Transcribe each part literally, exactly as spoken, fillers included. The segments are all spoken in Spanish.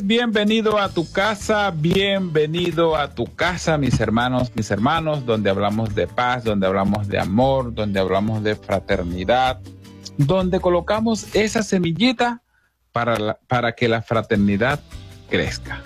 bienvenido a tu casa, bienvenido a tu casa, mis hermanos, mis hermanos, donde hablamos de paz, donde hablamos de amor, donde hablamos de fraternidad, donde colocamos esa semillita para, la, para que la fraternidad crezca.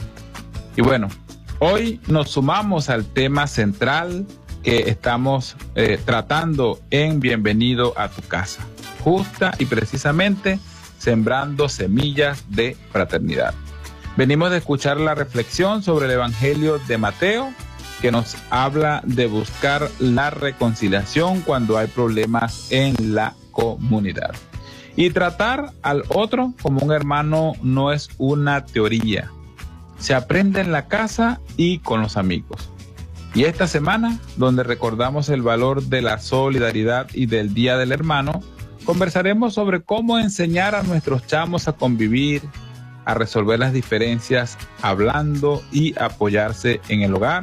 Y bueno, hoy nos sumamos al tema central que estamos eh, tratando en Bienvenido a tu casa, justa y precisamente sembrando semillas de fraternidad. Venimos de escuchar la reflexión sobre el Evangelio de Mateo, que nos habla de buscar la reconciliación cuando hay problemas en la comunidad. Y tratar al otro como un hermano no es una teoría. Se aprende en la casa y con los amigos. Y esta semana, donde recordamos el valor de la solidaridad y del Día del Hermano, conversaremos sobre cómo enseñar a nuestros chamos a convivir, a resolver las diferencias hablando y apoyarse en el hogar.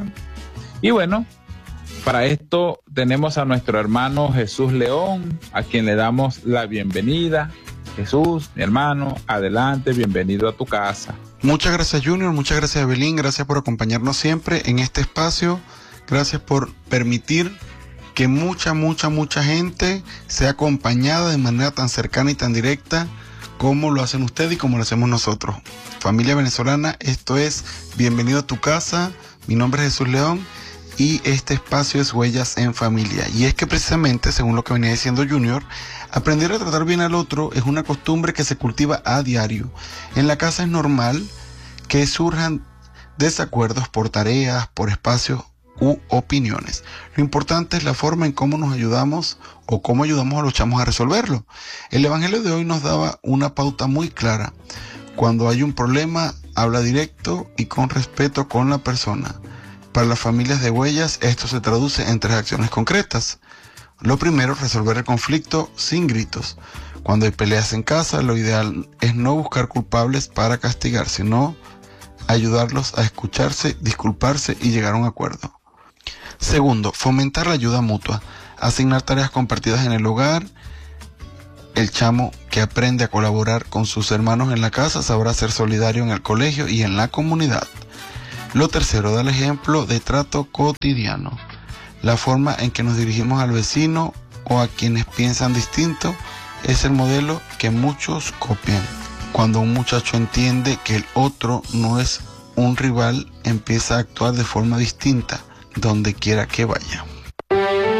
Y bueno, para esto tenemos a nuestro hermano Jesús León, a quien le damos la bienvenida. Jesús, mi hermano, adelante, bienvenido a tu casa. Muchas gracias, Junior, muchas gracias, Evelyn, gracias por acompañarnos siempre en este espacio, gracias por permitir que mucha, mucha, mucha gente sea acompañada de manera tan cercana y tan directa como lo hacen ustedes y como lo hacemos nosotros. Familia venezolana, esto es Bienvenido a tu casa, mi nombre es Jesús León y este espacio es Huellas en Familia. Y es que precisamente, según lo que venía diciendo Junior, aprender a tratar bien al otro es una costumbre que se cultiva a diario. En la casa es normal que surjan desacuerdos por tareas, por espacios u opiniones. Lo importante es la forma en cómo nos ayudamos o cómo ayudamos a los chamos a resolverlo. El Evangelio de hoy nos daba una pauta muy clara. Cuando hay un problema, habla directo y con respeto con la persona. Para las familias de Huellas, esto se traduce en tres acciones concretas. Lo primero, resolver el conflicto sin gritos. Cuando hay peleas en casa, lo ideal es no buscar culpables para castigar, sino ayudarlos a escucharse, disculparse y llegar a un acuerdo. Segundo, fomentar la ayuda mutua, asignar tareas compartidas en el hogar. El chamo que aprende a colaborar con sus hermanos en la casa sabrá ser solidario en el colegio y en la comunidad. Lo tercero, dar ejemplo de trato cotidiano. La forma en que nos dirigimos al vecino o a quienes piensan distinto es el modelo que muchos copian. Cuando un muchacho entiende que el otro no es un rival, empieza a actuar de forma distinta donde quiera que vaya.